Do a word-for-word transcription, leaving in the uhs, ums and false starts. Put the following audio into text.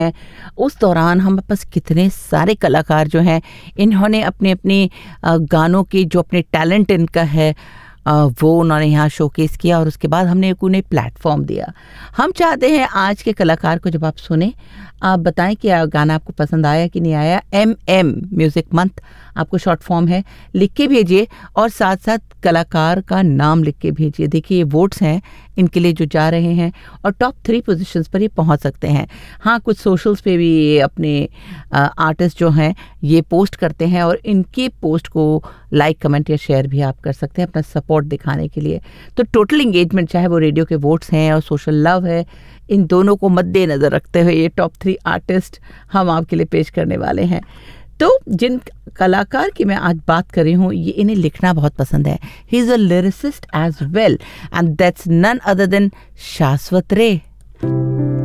उस दौरान हम पास कितने सारे कलाकार जो हैं इन्होंने अपने अपने अ, गानों के जो अपने टैलेंट इनका है अ, वो उन्होंने यहाँ शोकेस किया और उसके बाद हमने एक उन्हें प्लेटफॉर्म दिया। हम चाहते हैं आज के कलाकार को जब आप सुने आप बताएं कि आ, गाना आपको पसंद आया कि नहीं आया। एम एम म्यूज़िक मंथ आपको शॉर्ट फॉर्म है, लिख के भेजिए और साथ साथ कलाकार का नाम लिख के भेजिए। देखिए ये वोट्स हैं इनके लिए जो जा रहे हैं और टॉप थ्री पोजीशंस पर ये पहुंच सकते हैं। हाँ, कुछ सोशल्स पे भी ये अपने आर्टिस्ट जो हैं ये पोस्ट करते हैं और इनके पोस्ट को लाइक कमेंट या शेयर भी आप कर सकते हैं अपना सपोर्ट दिखाने के लिए। तो टोटल इंगेजमेंट चाहे वो रेडियो के वोट्स हैं और सोशल लव है, इन दोनों को मद्देनज़र रखते हुए ये टॉप थ्री आर्टिस्ट हम आपके लिए पेश करने वाले हैं। तो जिन कलाकार की मैं आज बात कर रही हूँ ये इन्हें लिखना बहुत पसंद है। He is a lyricist as well and that's none other than शाश्वत रे।